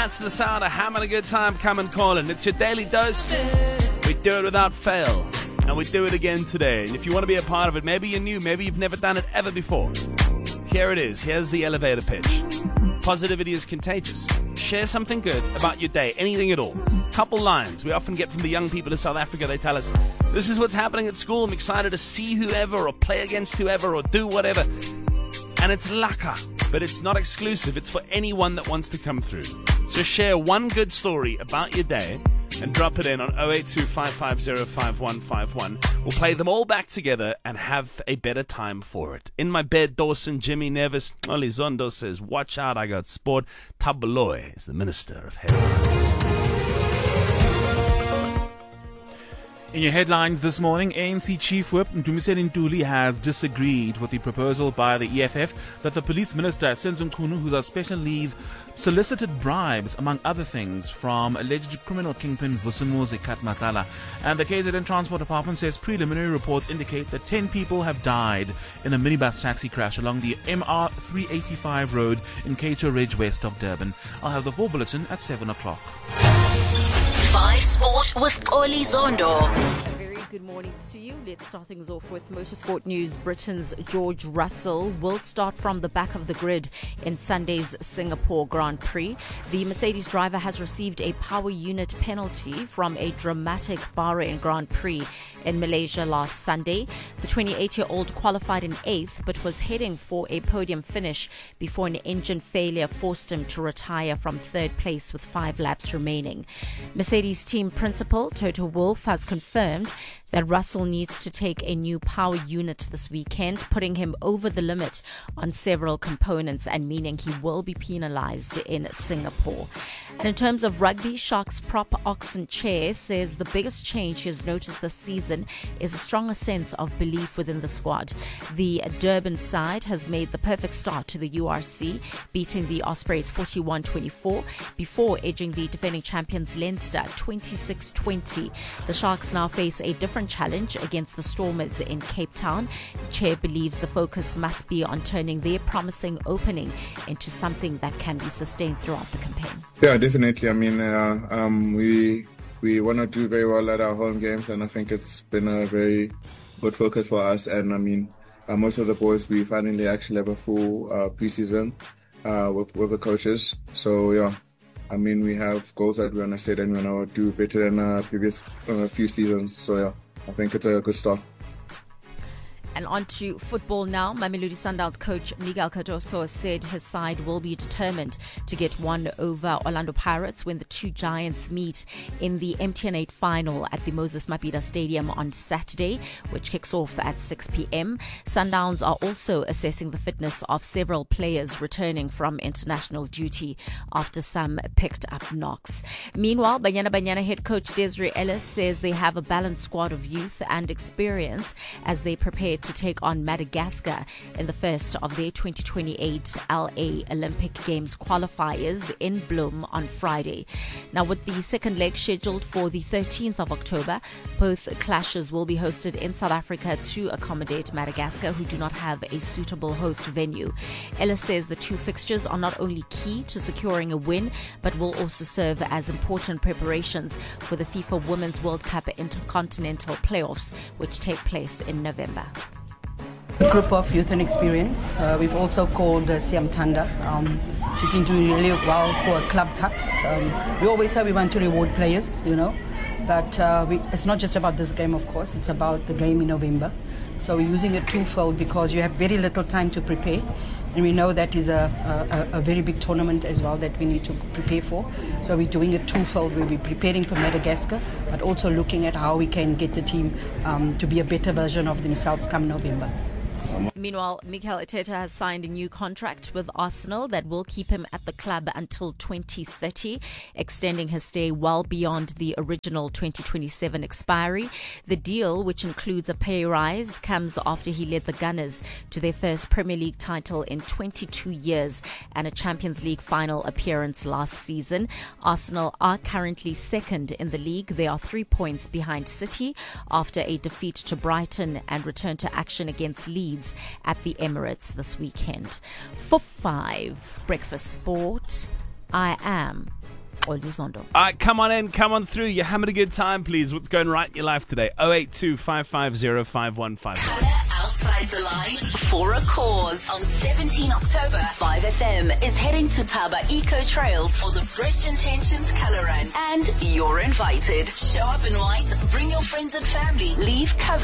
That's the sound of having a good time. Come and call in. It's your daily dose. We do it without fail. And we do it again today. And if you want to be a part of it, maybe you're new, maybe you've never done it ever before. Here it is. Here's the elevator pitch. Positivity is contagious. Share something good about your day, anything at all. Couple lines we often get from the young people of South Africa. They tell us, this is what's happening at school. I'm excited to see whoever or play against whoever or do whatever. And it's laka, but it's not exclusive. It's for anyone that wants to come through. So share one good story about your day and drop it in on 082-550-5151. We'll play them all back together and have a better time for it. In my bed, Dawson, Jimmy Nevis, Oli Zondo says, watch out, I got sport. Tabaloy is the Minister of Headlines. In your headlines this morning, ANC Chief Whip Ndumiseni Ntuli has disagreed with the proposal by the EFF that the Police Minister, Senzo Mchunu, who's on special leave, solicited bribes, among other things, from alleged criminal kingpin Vusumuzi Katmatala. And the KZN Transport Department says preliminary reports indicate that 10 people have died in a minibus taxi crash along the MR385 road in Cato Ridge, west of Durban. I'll have the full bulletin at 7 o'clock. 5 Sport with Oli Zondo. A very good morning to you. Let's start things off with motorsport news. Britain's George Russell will start from the back of the grid in Sunday's Singapore Grand Prix. The Mercedes driver has received a power unit penalty from a dramatic Bahrain Grand Prix in Malaysia last Sunday. The 28-year-old qualified in 8th but was heading for a podium finish before an engine failure forced him to retire from 3rd place with 5 laps remaining. Mercedes team principal Toto Wolff has confirmed that Russell needs to take a new power unit this weekend, putting him over the limit on several components and meaning he will be penalized in Singapore. And in terms of rugby, Sharks prop Oxen Chair says the biggest change he has noticed this season is a stronger sense of belief within the squad. The Durban side has made the perfect start to the URC, beating the Ospreys 41-24 before edging the defending champions Leinster 26-20. The Sharks now face a different challenge against the Stormers in Cape Town. Chair believes the focus must be on turning their promising opening into something that can be sustained throughout the campaign. Yeah, definitely. I mean, we want to do very well at our home games, and I think it's been a very good focus for us. And I mean, most of the boys, we finally actually have a full preseason with the coaches. So yeah, I mean, we have goals that we want to set and we want to do better than previous few seasons. So yeah, I think it's a good start. And on to football now. Mamelodi Sundowns coach Miguel Cardoso said his side will be determined to get one over Orlando Pirates when the two giants meet in the MTN 8 final at the Moses Mabhida Stadium on Saturday, which kicks off at 6 p.m. Sundowns are also assessing the fitness of several players returning from international duty after some picked up knocks. Meanwhile, Banyana head coach Desiree Ellis says they have a balanced squad of youth and experience as they prepare to take on Madagascar in the first of their 2028 LA Olympic Games qualifiers in Bloem on Friday. Now, with the second leg scheduled for the 13th of October, both clashes will be hosted in South Africa to accommodate Madagascar, who do not have a suitable host venue. Ellis says the two fixtures are not only key to securing a win, but will also serve as important preparations for the FIFA Women's World Cup Intercontinental Playoffs, which take place in November. A group of youth and experience. We've also called Siam Tanda. She's been doing really well for Club Tucks. We always say we want to reward players, but it's not just about this game, of course. It's about the game in November. So we're using it twofold because you have very little time to prepare. And we know that is a very big tournament as well that we need to prepare for. So we're doing it twofold. We'll be preparing for Madagascar, but also looking at how we can get the team to be a better version of themselves come November. Meanwhile, Mikel Arteta has signed a new contract with Arsenal that will keep him at the club until 2030, extending his stay well beyond the original 2027 expiry. The deal, which includes a pay rise, comes after he led the Gunners to their first Premier League title in 22 years and a Champions League final appearance last season. Arsenal are currently second in the league. They are 3 points behind City after a defeat to Brighton and return to action against Leeds at the Emirates this weekend. For 5 Breakfast Sport, I am Oli Zondo. All right, come on in, come on through. You're having a good time, please. What's going right in your life today? 082-550-5151. Outside the Lines for a cause. On 17 October, 5FM is heading to Taba Eco Trails for the Best Intentions Color Run. And you're invited. Show up in white, bring your friends and family, leave covered.